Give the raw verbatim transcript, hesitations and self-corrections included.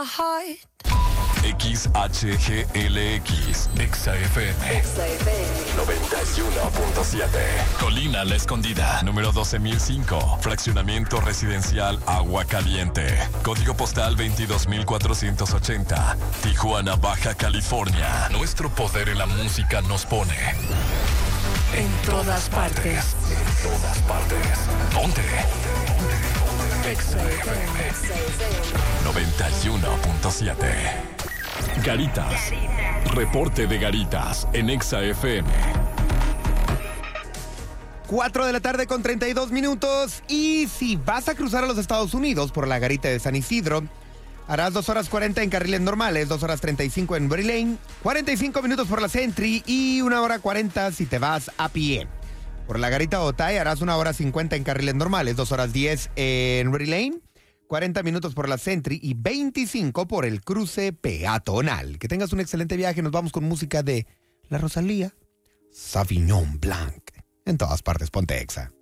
X H G L X, Exa F M, noventa y uno punto siete. Colina La Escondida, número doce mil cinco. Fraccionamiento residencial Agua Caliente. Código postal veintidós mil cuatrocientos ochenta. Tijuana, Baja California. Nuestro poder en la música nos pone en todas partes. En todas partes. Ponte. Exa F M noventa y uno punto siete. Garitas. Reporte de Garitas en Exa F M. cuatro de la tarde con treinta y dos minutos. Y si vas a cruzar a los Estados Unidos por la garita de San Isidro, harás dos horas cuarenta en carriles normales, dos horas treinta y cinco en Berry Lane, cuarenta y cinco minutos por la Sentry y una hora cuarenta si te vas a pie. Por la garita Otay harás una hora cincuenta en carriles normales, dos horas diez en Berry Lane, cuarenta minutos por la Sentry y veinticinco por el cruce peatonal. Que tengas un excelente viaje. Nos vamos con música de La Rosalía, Sauvignon Blanc. En todas partes, ponte Exa.